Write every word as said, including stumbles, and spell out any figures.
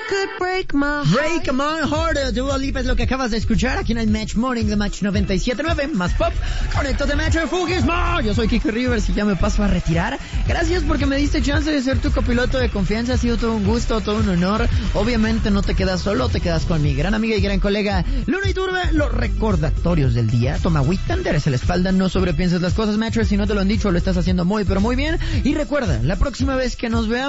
could break my heart. Break my heart, Dua Lipa es lo que acabas de escuchar aquí en el Match Morning de Match noventa y siete punto nueve, más pop, conecto de Metro Fugismo. Yo soy Kike Rivers y ya me paso a retirar. Gracias porque me diste chance de ser tu copiloto de confianza, ha sido todo un gusto, todo un honor. Obviamente no te quedas solo, te quedas con mi gran amiga y gran colega Luna Iturbe. Los recordatorios del día: toma agüita, endereza la espalda, no sobrepienses las cosas, Metro. Si no te lo han dicho, lo estás haciendo muy pero muy bien. Y recuerda, la próxima vez que nos veamos,